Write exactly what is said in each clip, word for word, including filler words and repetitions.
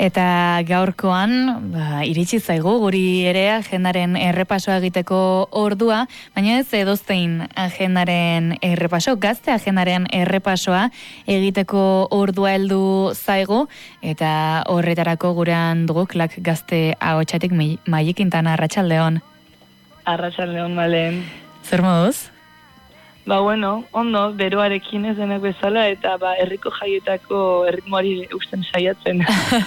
Eta gaurkoan, ba, iritsi zaigu guri ere agendaren errepasoa egiteko ordua, baina ez edoztein agendaren errepaso, gazte agendaren errepasoa egiteko ordua heldu zaigu, eta horretarako gurean dugu klak gazte ahotsatik Maili Quintana. Arratsaldeon. Arratsaldeon, Malen. Zer moduz? Ba, bueno, ondo, beroarekin ez denak bezala, eta ba, herriko jaietako erritmoari usten saiatzen.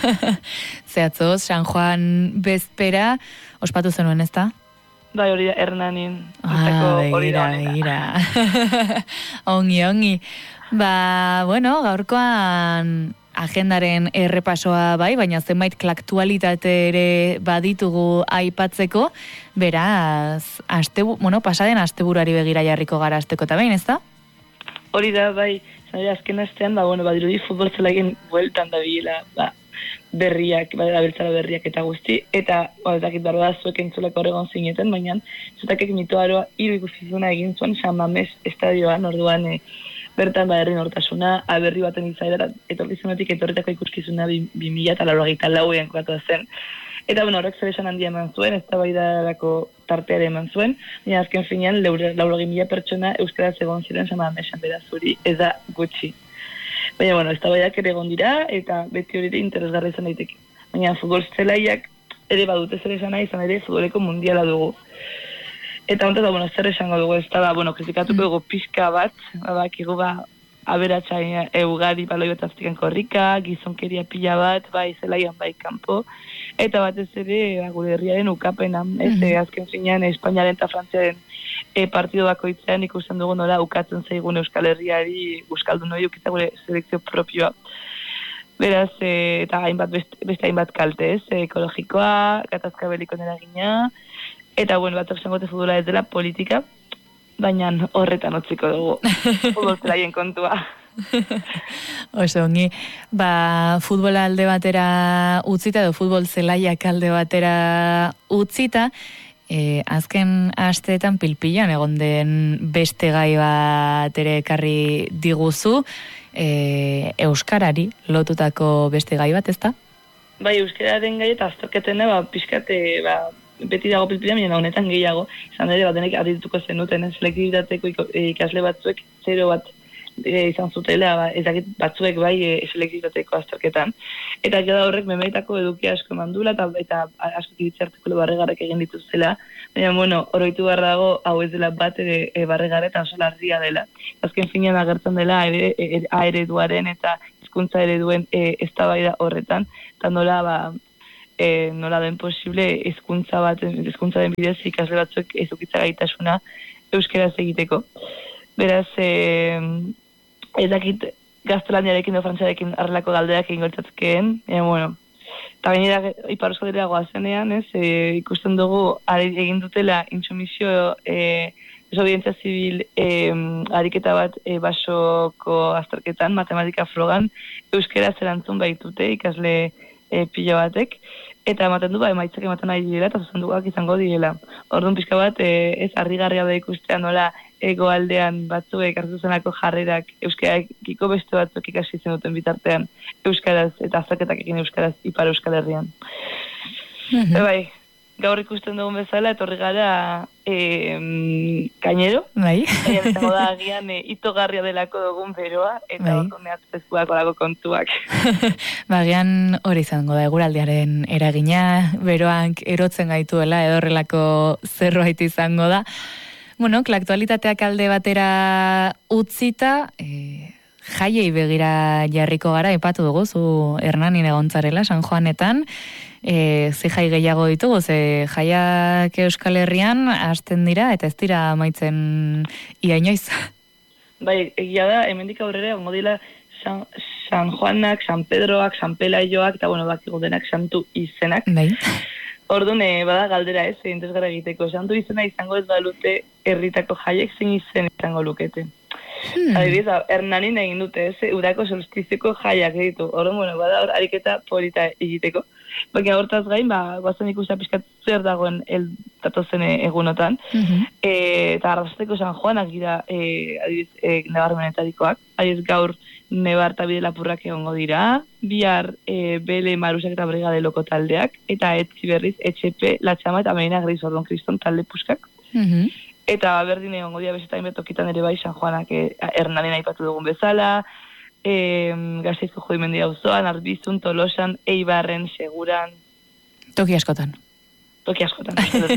Zehatzo, San Juan bezpera, ospatu zenuen, ez da? Ba, hori da, Hernanin. Ah, begira, begira. Ongi, ongi. Ba, bueno, gaurkoan agendaren errepasoa bai, baina zenbait klaktualitate ere baditugu aipatzeko, beraz, aste, bueno, pasaden asteburuari begira jarriko gara asteko eta behin, ez da? Hori da, bai, zare azken astean, ba, bueno, badirudi futbol zelaien bueltan da bila, ba, berriak, ba, da beltzara berriak eta guzti, eta, ba, ezakit barro da zuek entzuleko horregon zineten, baina, zutakek mitoaroa hiru ikusizuna egin zuen San Mames estadioan, orduan, e, bertan ba herri nortasuna, aberri baten izaera, etorkizunetik etorritako ikuskizuna bi mila eta laurogeita lauean kokatu zen. Eta, bueno, horrek zer esan handia eman zuen, ez da baidarako tarteare eman zuen, baina azken finean, laurogei mila pertsona euskaraz egon ziren San Mamesan, beraz hori, ez da gutxi. Baina, bueno, ez da baidak ere egon dira, eta beti hori interesgarra izan daiteke. Baina, futbol zelaiak ere badute zer esan nahi, izan ere futboleko mundiala dugu. Eta hontaz, ba, bueno, zer esango dugu, ez da, ba, bueno, kritikatuko dugu pixka bat, bakigu, ba, aberatsain eugari baloi bat aztikan korrika, gizonkeria pila bat, bai, zelaian bai kanpo, eta batez ere, ba, gure herriaren ukapena, ez, mm-hmm. azken finean, Espainiaren eta Frantziaren e, partido bakoitzean ikusten dugu nola ukatzen zaigun Euskal Herriari, Euskaldun hori ukitza gure selekzio propioa. Beraz, e, eta hainbat beste, beste hainbat kalte, ez, ekologikoa, gatazka belikon eragina, eta, bueno, batzok zengote futbola ez dela politika, baina horretan otziko dugu. Futbol zelaien kontua. Oso, ongi. Ba, futbola alde batera utzita, edo futbol zelaiak alde batera utzita, e, azken asteetan pilpilan egon den beste gai bat ere ekarri diguzu, e, euskarari lotutako beste gai bat, ez da? Bai, euskararen gai eta azterketena, ba, pixkate, ba, beti dago pilpila, baina honetan gehiago, izan ere, batenek adituko zenuten, selektibitateko ikasle batzuek zero bat e, izan zutela, ba, ezakit batzuek bai e, selektibitateko azterketan. Eta gada horrek memeitako edukia asko mandula, eta, eta asko kibitzi artikulu barregarrek egin dituzela, baina, bueno, oroitu barra dago, hau ez dela bat ere e, barregarre eta oso larria dela. Azken finean agertzen dela ere, e, a ereduaren eta hizkuntza ereduen e, eztabaida horretan, eta nola, ba, E, nola den posible hizkuntza bat, hizkuntza den bidez ikasle batzuek ezukitza gaitasuna euskaraz egiteko. Beraz, e, ez dakit gaztelaniarekin edo frantziarekin arrelako galdeak egin goltzatzkeen, e, bueno, eta gainera Ipar Euskal Herria goazenean, ez, e, ikusten dugu egin dutela intsumisio e, desobedientzia zibil e, ariketa bat e, basoko azterketan, matematika frogan, euskaraz erantzun baitute ikasle E, pila batek, eta ematen du, ba, emaitzak ematen nahi direla, eta zuzenduak izango direla. Orduan pixka bat, e, ez harrigarria da ikustea nola egoaldean batzuek hartu zenako jarrerak euskarakiko beste batzuk ikasi zen duten bitartean euskaraz, eta azterketak egin euskaraz Ipar Euskal Herrian. Mm-hmm. E, bai, gaur ikusten dugun bezala, etorri gara e, kainero, bai. Eta izango da agian e, itogarria delako dugun beroa, eta bai. Orko mehatzezkoak olako kontuak. Ba, agian hori izango da, eguraldiaren eragina, beroak erotzen gaituela, edo horrelako zerbait izango da. Bueno, klaktualitateak alde batera utzita, e, jaiei begira jarriko gara, ipatu dugu, zu Hernanin egontzarela, San Juanetan, e, ze jai gehiago ditugu, ze jaiak Euskal Herrian hasten dira, eta ez dira amaitzen ia inoiz. Bai, egia da, hemendik aurrera, ongo dila San, San Juanak, San Pedroak, San Pelaioak, eta bueno, bakigu denak santu izenak. Bai. Orduan, e, bada galdera ez, interesgarra egiteko. Santu izena izango ez balute herritako jaiek zein izen izango lukete. Hmm. Adibidez, Hernanin egin dute ez, udako solstizioko jaiak ditu. Orduan, bueno, bada hor ariketa polita egiteko. Baina hortaz gain, ba, guazen ikustea pixkat zer dagoen el datozen egunotan. Mhm. E, eta arrasteko San Juanak dira, e, adibiz, e, nebarmenetarikoak. Adibiz gaur nebar eta bide lapurrak egongo dira, bihar e, bele marusak eta brigade loko taldeak, eta etzi berriz, etxepe, latxama eta marina gris ordon kriston talde puskak. Mhm. Eta berdin egongo dira bezetain betokitan ere bai San Juanak e, Hernanen aipatu dugun bezala, e, Gasteizko Jodimendi auzoan, Arbizun, Tolosan, Eibarren, Seguran. Toki askotan. Toki askotan.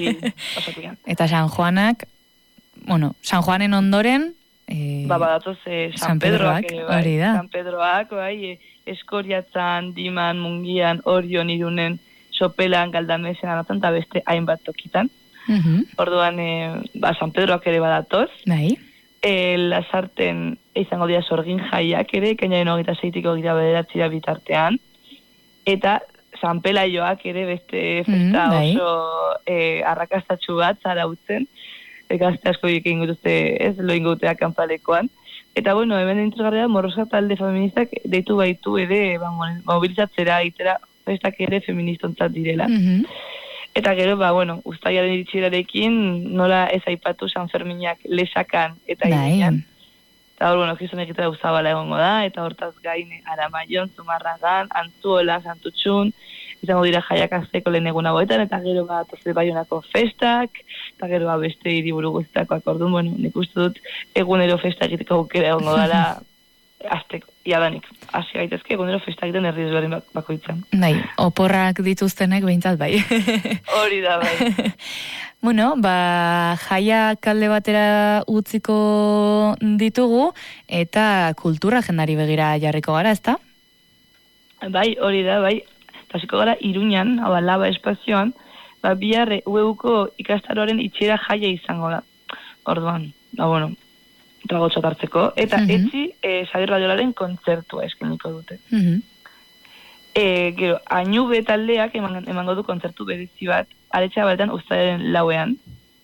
Eta San Juanak, bueno, San Juanen ondoren, e, ba, badatoz e, San, San Pedroak, Pedroak, ere, bai, hori da. San Pedroak, bai, e, Eskoriatzan, Diman, Mungian, Orion, Irunen, Sopelan, Galdamesen, Anatan, eta beste hainbat tokitan. Mhm. Orduan, e, ba, San Pedroak ere badatoz. Bai. E, Lasarten izango dira sorgin jaiak ere, kainaren hogeita zeitiko gira bederatzira bitartean. Eta San Pelaioak ere beste festa Mm, bai. oso e, arrakastatxu bat zarautzen. E, gazte asko egin gutuzte, ez, lo ingotea kanpalekoan. Eta bueno, hemen interesgarria morrosa talde feministak deitu baitu ere ba, mobilizatzera egitera festak ere feministontzat direla. Mhm. Eta gero, ba, bueno, uztailaren iritsirarekin nola ez aipatu San Ferminak lesakan eta Bai. irinean. Eta hor, bueno, kriston egitera uzabala egongo da, eta hortaz gain Aramaion, Zumarragan, Antzuola, Santutxun, izango dira jaiak azteko lehen egun hauetan, eta gero bat oze Baionako festak, eta gero ba, beste hiriburu guztiakoak orduan, bueno, nik uste dut egunero festa egiteko aukera egongo dela azteko, iadanik. Hasi gaitezke egunero festa egiten herri ezberdin bak- bakoitzan. Bai, oporrak dituztenek behintzat bai. Hori da, bai. Bueno, ba, jaia kalde batera utziko ditugu, eta kultura jendari begira jarriko gara, ezta? Bai, hori da, bai. Hasiko gara Iruñan, hau da, Laba espazioan, ba, bihar U E Uko ikastaroaren itxiera jaia izango da. Orduan, ba, bueno, tragotxot hartzeko. Eta Mhm. etzi, e, Xabier Badiolaren kontzertua eskeniko dute. Mhm. E, gero, Añube taldeak eman, emango du kontzertu berezi bat, aretsa batean uztailaren lauean.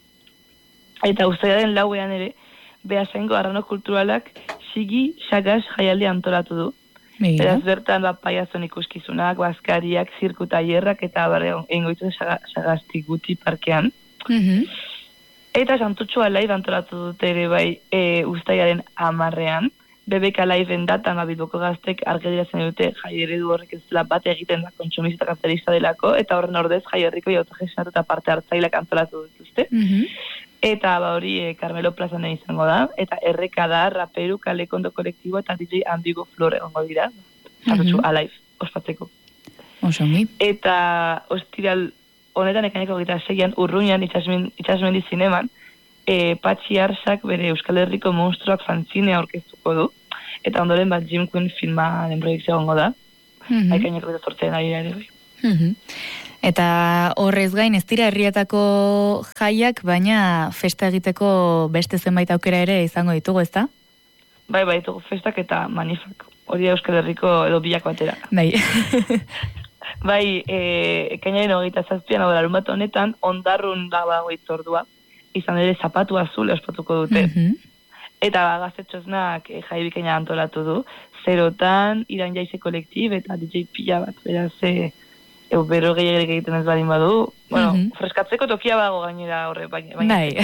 Eta uztailaren lauean ere, Beasaingo arrano kulturalak sigi xagas jaialdi antolatu du. Begira. Beraz, bertan, ba, paiazon ikuskizunak, bazkariak, zirku taierrak, eta barre, egingo ditu sagasti guti parkean. Mhm. Eta Santutxu Alive antolatu dute ere bai e, uztailaren amarrean. B B K Live-en datan abituko gaztek argedirazen dute jai eredu horrek ez dela bat egiten da kontsumista kapitalista delako, eta horren ordez jai herriko autogestionatu eta parte hartzaileak antolatu dituzte. Mhm. Eta ba hori e, Carmelo Plazan izango da, eta erreka da, raperu, kalekondo kolektibo eta D J Ambigo Flor egongo dira. Santutxu Mhm. Alive, ospatzeko. Osongi. Eta ostiral honetan ekaineko gita seian urruñan itxasmen, itxasmendi zineman, e, Patxi Arsak bere Euskal Herriko monstruak fanzinea aurkeztuko du, eta ondoren bat Jim Quinn filmaren proiektzia egongo da, Mhm. ekaineko gita sortzean ari ere bai. Mhm. Eta horrez gain ez dira herrietako jaiak, baina festa egiteko beste zenbait aukera ere izango ditugu, ezta? Bai, bai, ditugu festak eta manifak, hori da Euskal Herriko edo bilak batera. Bai. Bai, e, ekainaren hogeita zazpian, hau larun bat honetan, ondarrun da bago itzordua, izan ere zapatu azule ospatuko dute. Mhm. Eta ba, gaztetxosnak e, jai bikaina antolatu du, zerotan, iran jaize kolektib eta D J pila bat, beraz, e, e, bero gehiagirek egiten ez badin badu, bueno, Mhm. freskatzeko tokia bago gainera horre, baina. baina Bai.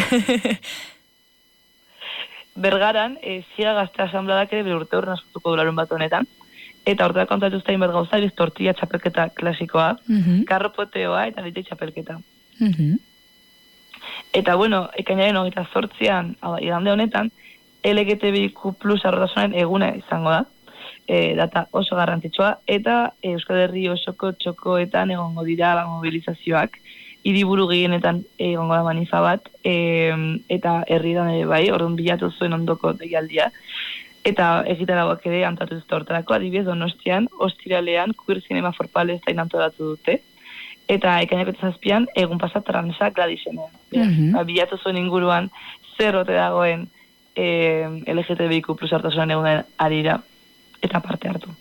Bergaran, e, ziga gazte asambladak ere bere urte horren aspatuko du larun bat honetan, eta hortara kontatu uztain bat gauza, biz tortilla txapelketa klasikoa, Mhm. karropoteoa eta D J txapelketa. Mhm. Eta bueno, ekainaren hogeita zortzian, hau da, igande honetan, L G T B Q plus arrotasunaren eguna izango da, e, data oso garrantzitsua, eta e, Euskal Herri osoko txokoetan egongo dira ba, mobilizazioak, hiriburu gehienetan egongo da manifa bat, e, eta herrian ere bai, orduan bilatu zuen ondoko deialdia, eta egitarauak ere antolatu dute hortarako, adibidez Donostian, ostiralean, Queer Cinema for Palestine antolatu dute, eta ekaineko eta zazpian, egun pasat transa Gladisenean. Mhm. Ba, bilatu zuen inguruan, zer ote dagoen e, L G T B Q plus hartasunan egunen arira, eta parte hartu.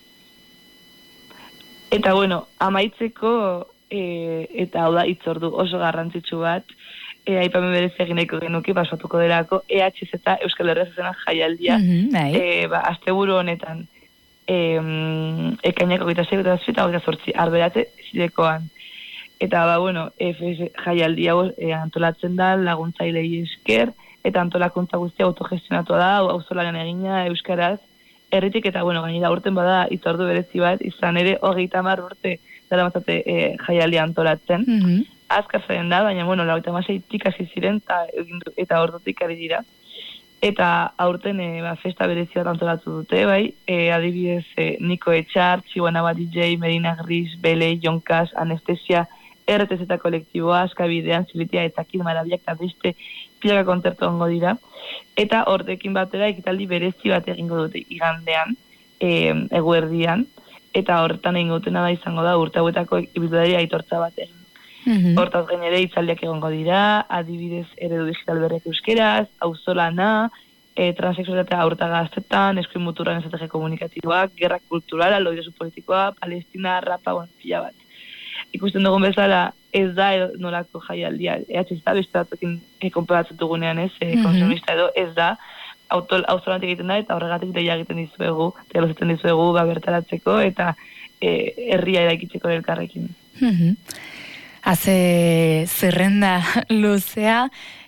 Eta bueno, amaitzeko, e, eta hau da itzordu oso garrantzitsu bat, e, aipamen berez egineko genuke, basatuko delako, E H Z eta Euskal Herria zezena jaialdia, Mhm. Bai. e, ba, asteburu honetan, e, ekainako gita zeiko eta zuzita, gita zortzi, arberatze zidekoan. Eta, ba, bueno, F S jaialdi hau e, antolatzen da, laguntzailei esker, eta antolakuntza guztia autogestionatu da, auzolagan egina, euskaraz, herritik, eta, bueno, gainera urten bada itzordu berezi bat, izan ere, hogeita hamar urte dara matzate e, jaialdi antolatzen. Mm-hmm. Azkar zaren da, baina, bueno, lauta maseitik hasi ziren, eta, eta ordutik ari dira. Eta aurten e, ba, festa berezi bat antolatu dute, bai, e, adibidez, e, Niko Etxar, Txihuanaba D J, Medina Gris, Bele, Jonkas, Anestesia, R T Z kolektiboa, Askabidean, Zilitia, Etzakit, Marabiak, eta beste pilaka kontzertu ongo dira. Eta horrekin batera ekitaldi berezi bat egingo dute igandean, e, eguerdian, eta horretan egingo dutena da izango da urte hauetako ibilbidari aitortza bat egin. Mm-hmm. Hortaz gainere itzaldiak egongo dira, adibidez eredu digital berrek euskeraz, auzolana, e, transexualitatea aurta gaztetan, eskuin muturran estrategia komunikatiboak, gerra kulturala, loidezu politikoa, Palestina, rapa, bon, pila bat. Ikusten dugun bezala, ez da edo nolako jaialdia, ehatxe ez da, beste batokin e, konparatzen dugunean ez, e, mm-hmm. konsumista edo, ez da, auzolanak egiten da, eta horregatik deia egiten dizuegu, telozetzen dizuegu, ba, bertaratzeko, eta e, herria eraikitzeko elkarrekin. Mm-hmm. Haze zerrenda luzea,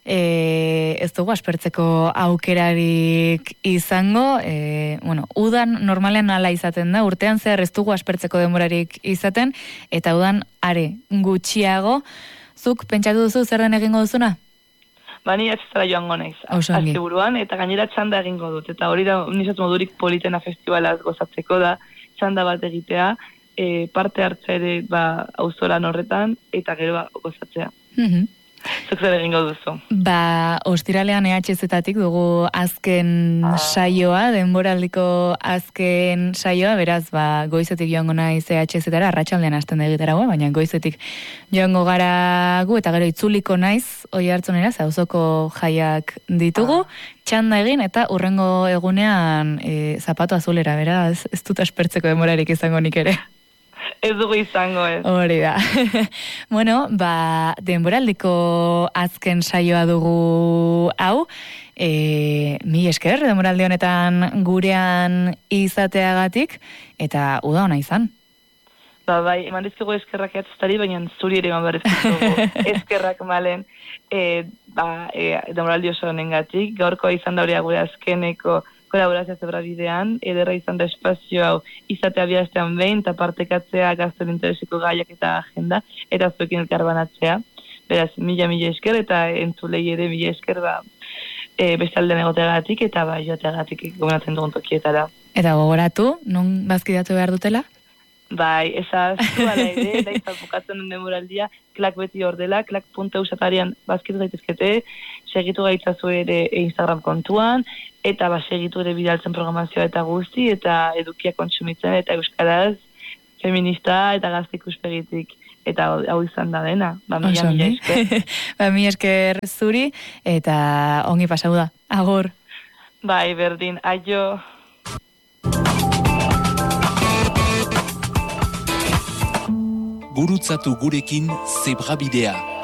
e, ez dugu aspertzeko aukerarik izango, e, bueno, udan normalean ala izaten da, urtean zehar ez dugu aspertzeko demorarik izaten, eta udan are gutxiago, zuk pentsatu duzu zer den egingo duzuna? Ba, ni atxezara joango naiz, azte buruan, eta gainera txanda egingo dut, eta hori da nizat modurik politena festivalaz gozatzeko da, txanda bat egitea, E, parte hartzea ere ba, auzolan horretan, eta gero ba, gozatzea. Mm-hmm. Zuk zer egingo duzu. Ba, ostiralean E H Z-tatik dugu azken ah. saioa, denboraldiko azken saioa, beraz, ba, goizetik joango naiz E H Z-tara, arratsaldean hasten da egitera, baina goizetik joango gara gu, eta gero itzuliko naiz, oi hartzunera, zauzoko jaiak ditugu, ah. txanda egin, eta urrengo egunean e, zapato azulera, beraz, ez dut aspertzeko demorarik izango nik ere. Ez dugu izango ez. Hori da. Bueno, ba, denboraldiko azken saioa dugu hau, e, mi esker, denboraldi honetan gurean izateagatik, eta uda ona izan. Ba, bai, eman dizkigu eskerrak eatzestari, baina zuri ere eman berrezkizugu eskerrak malen, e, ba, e, denboraldi oso honengatik, gaurko izan da hori gure azkeneko kolaborazioa zebrabidean, ederra izan da espazio hau izatea bihaztean behin, eta partekatzea gazten intereseko gaiak eta agenda, eta zuekin elkarbanatzea. Beraz, mila-mila esker, eta entzulei ere mila esker, ba, e, bestaldean egoteagatik, eta ba, joateagatik gomenatzen dugun tokietara. Eta gogoratu, non bazkidatu behar dutela? Bai, esaz, zuala ere, da izan bukatzen den demoraldia, klak beti hor dela, klak punta usatarian bazkitu daitezkete, segitu gaitzazu ere Instagram kontuan, eta ba, segitu ere bidaltzen programazioa eta guzti, eta edukia kontsumitzen, eta euskaraz, feminista eta gazte ikuspegitik, eta hau izan da dena, ba, mila, mila esker. Ba, mila esker zuri, eta ongi pasau da, agur. Bai, berdin, aio. Gurutzatu gurekin Zebrabidea.